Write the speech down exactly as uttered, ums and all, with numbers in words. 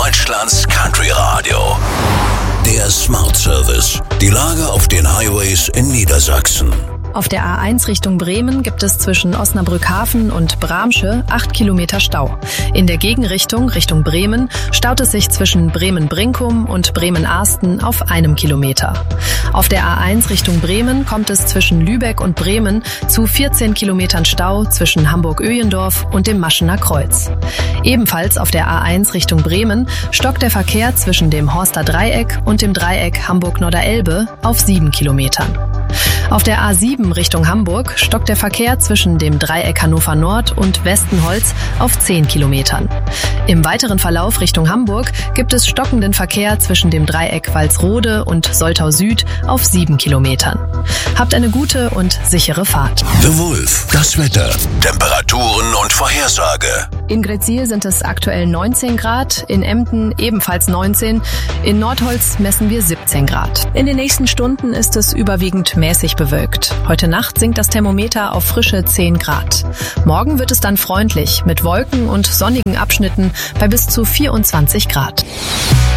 Deutschlands Country Radio. Der Smart Service. Die Lage auf den Highways in Niedersachsen. Auf der A eins Richtung Bremen gibt es zwischen Osnabrück-Hafen und Bramsche acht Kilometer Stau. In der Gegenrichtung, Richtung Bremen, staut es sich zwischen Bremen-Brinkum und Bremen-Arsten auf einem Kilometer. Auf der A eins Richtung Bremen kommt es zwischen Lübeck und Bremen zu vierzehn Kilometern Stau zwischen Hamburg-Öhendorf und dem Maschener Kreuz. Ebenfalls auf der A eins Richtung Bremen stockt der Verkehr zwischen dem Horster Dreieck und dem Dreieck Hamburg-Norderelbe auf sieben Kilometern. Auf der A sieben Richtung Hamburg stockt der Verkehr zwischen dem Dreieck Hannover Nord und Westenholz auf zehn Kilometern. Im weiteren Verlauf Richtung Hamburg gibt es stockenden Verkehr zwischen dem Dreieck Walsrode und Soltau Süd auf sieben Kilometern. Habt eine gute und sichere Fahrt. The Wolf, das Wetter, Temperaturen und Vorhersage. In Gretzsiel sind es aktuell neunzehn Grad, in Emden ebenfalls neunzehn, in Nordholz messen wir siebzehn Grad. In den nächsten Stunden ist es überwiegend mäßig bewölkt. Heute Nacht sinkt das Thermometer auf frische zehn Grad. Morgen wird es dann freundlich mit Wolken und sonnigen Abschnitten bei bis zu vierundzwanzig Grad.